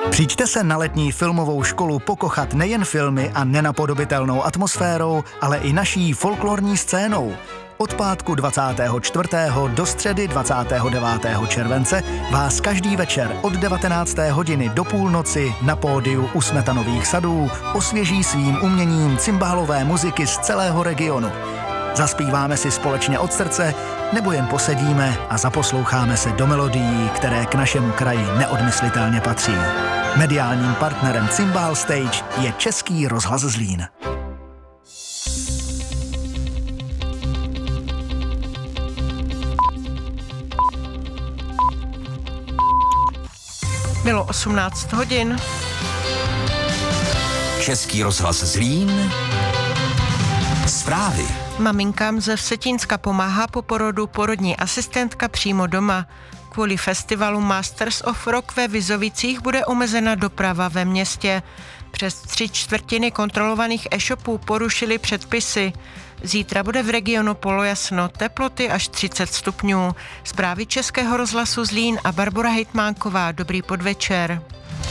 Přijďte se na letní filmovou školu pokochat nejen filmy a nenapodobitelnou atmosférou, ale i naší folklorní scénou. Od pátku 24. do středy 29. července vás každý večer od 19. hodiny do půlnoci na pódiu u Smetanových sadů osvěží svým uměním cymbálové muziky z celého regionu. Zaspíváme si společně od srdce, nebo jen posedíme a zaposloucháme se do melodií, které k našemu kraji neodmyslitelně patří. Mediálním partnerem Cymbal Stage je Český rozhlas Zlín. Bylo 18 hodin. Český rozhlas Zlín. Zprávy. Maminkám ze Vsetínska pomáhá po porodu porodní asistentka přímo doma. Kvůli festivalu Masters of Rock ve Vizovicích bude omezena doprava ve městě. Přes 3/4 kontrolovaných e-shopů porušily předpisy. Zítra bude v regionu polojasno, teploty až 30 stupňů. Zprávy Českého rozhlasu Zlín a Barbora Hejtmánková. Dobrý podvečer.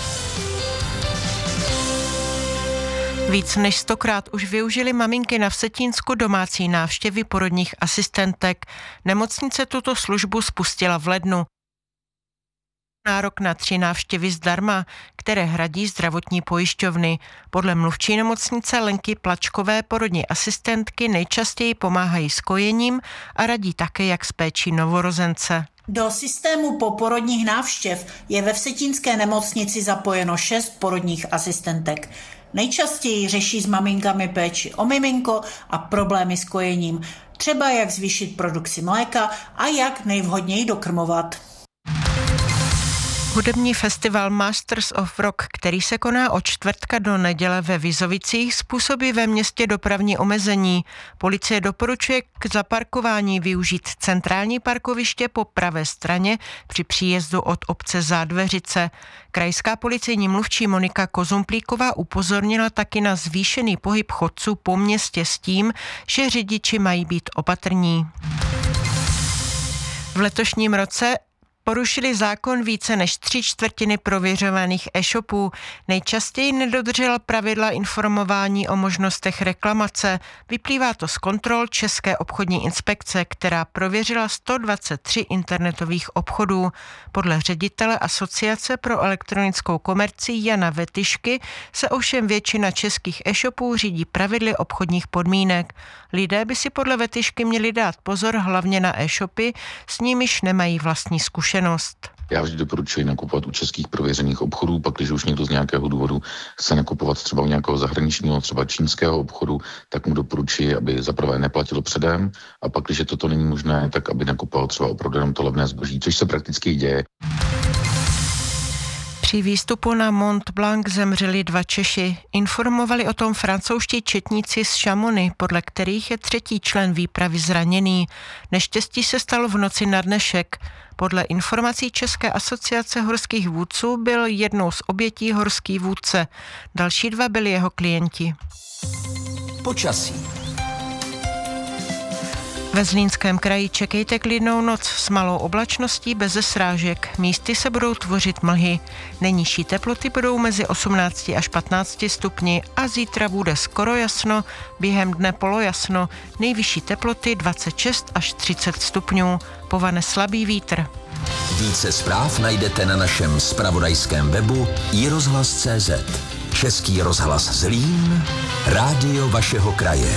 Víc než 100krát už využili maminky na Vsetínsku domácí návštěvy porodních asistentek. Nemocnice tuto službu spustila v lednu. Nárok na 3 návštěvy zdarma, které hradí zdravotní pojišťovny. Podle mluvčí nemocnice Lenky Plačkové porodní asistentky nejčastěji pomáhají s kojením a radí také, jak s péčí novorozence. Do systému poporodních návštěv je ve Vsetínské nemocnici zapojeno 6 porodních asistentek. Nejčastěji řeší s maminkami péči o miminko a problémy s kojením, třeba jak zvýšit produkci mléka a jak nejvhodněji dokrmovat. Hudební festival Masters of Rock, který se koná od čtvrtka do neděle ve Vizovicích, způsobí ve městě dopravní omezení. Policie doporučuje k zaparkování využít centrální parkoviště po pravé straně při příjezdu od obce Zádveřice. Krajská policejní mluvčí Monika Kozumplíková upozornila taky na zvýšený pohyb chodců po městě s tím, že řidiči mají být opatrní. V letošním roce porušili zákon více než 3/4 prověřovaných e-shopů. Nejčastěji nedodržela pravidla informování o možnostech reklamace. Vyplývá to z kontrol České obchodní inspekce, která prověřila 123 internetových obchodů. Podle ředitele Asociace pro elektronickou komerci Jana Vetyšky se ovšem většina českých e-shopů řídí pravidly obchodních podmínek. Lidé by si podle Vetyšky měli dát pozor hlavně na e-shopy, s nimiž nemají vlastní zkušenost. Já vždy doporučuji nakupovat u českých prověřených obchodů, pak když už někdo z nějakého důvodu chce nakupovat třeba u nějakého zahraničního, třeba čínského obchodu, tak mu doporučuji, aby zaprvé neplatilo předem a pak, když toto není možné, tak aby nakupoval třeba opravdu jenom to levné zboží, což se prakticky děje. Při výstupu na Mont Blanc zemřeli 2 Češi. Informovali o tom francouzští četníci z Chamonix, podle kterých je 3. člen výpravy zraněný. Neštěstí se stalo v noci na dnešek. Podle informací České asociace horských vůdců byl jednou z obětí horský vůdce. Další 2 byli jeho klienti. Počasí. Ve Zlínském kraji čekejte klidnou noc s malou oblačností beze srážek. Místy se budou tvořit mlhy. Nejnižší teploty budou mezi 18 až 15 stupni a zítra bude skoro jasno, během dne polojasno. Nejvyšší teploty 26 až 30 stupňů. Povane slabý vítr. Více zpráv najdete na našem zpravodajském webu iRozhlas.cz. Český rozhlas Zlín, rádio vašeho kraje.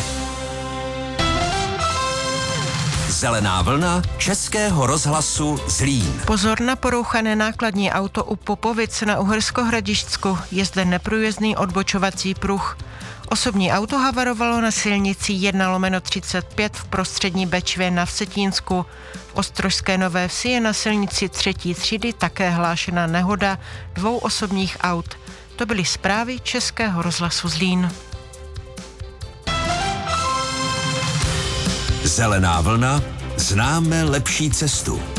Zelená vlna Českého rozhlasu Zlín. Pozor na porouchané nákladní auto u Popovic na Uherskohradišťsku. Je zde neprůjezdný odbočovací pruh. Osobní auto havarovalo na silnici 1/35 v prostřední Bečvě na Vsetínsku. V Ostrožské Nové Vsi je na silnici 3. třídy také hlášena nehoda 2 osobních aut. To byly zprávy Českého rozhlasu Zlín. Zelená vlna, známe lepší cestu.